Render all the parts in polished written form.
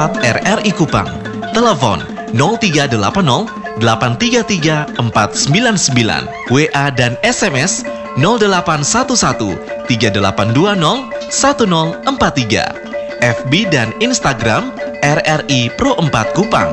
WhatsApp RRI Kupang. Telepon 0380 833 499, WA dan SMS 0811 3820 1043, FB dan Instagram RRI Pro 4 Kupang.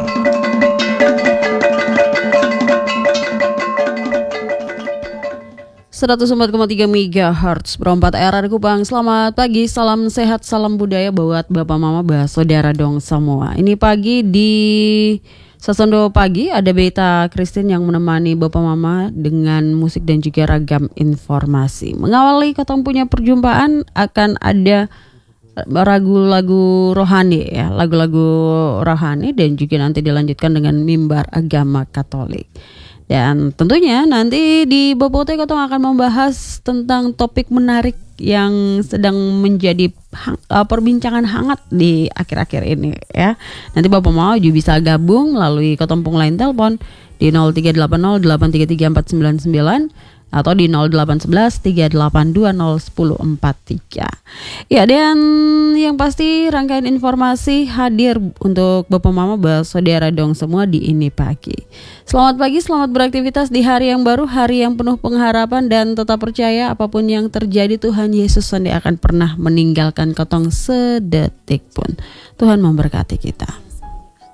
(104,3 MHz Pro 4 RRI Kupang. Selamat pagi, salam sehat, salam budaya buat Bapak Mama, saudara dong semua. Ini pagi di Sasondo Pagi ada Beta Christine yang menemani Bapak Mama dengan musik dan juga ragam informasi. Mengawali Katong punya perjumpaan akan ada lagu-lagu rohani ya, lagu-lagu rohani, dan juga nanti dilanjutkan dengan mimbar agama Katolik. Dan tentunya nanti di Bobote Katong akan membahas tentang topik menarik yang sedang menjadi perbincangan hangat di akhir-akhir ini ya. Nanti Bapak mau juga bisa gabung melalui Kotompung line telepon di 0380 833 499 atau di 0811 382 1043. Ya, dan yang pasti rangkaian informasi hadir untuk Bapak Mama, saudara dong semua di ini pagi. Selamat pagi, selamat beraktivitas di hari yang baru, hari yang penuh pengharapan, dan tetap percaya apapun yang terjadi Tuhan Yesus tidak akan pernah meninggalkan Katong sedetik pun. Tuhan memberkati kita.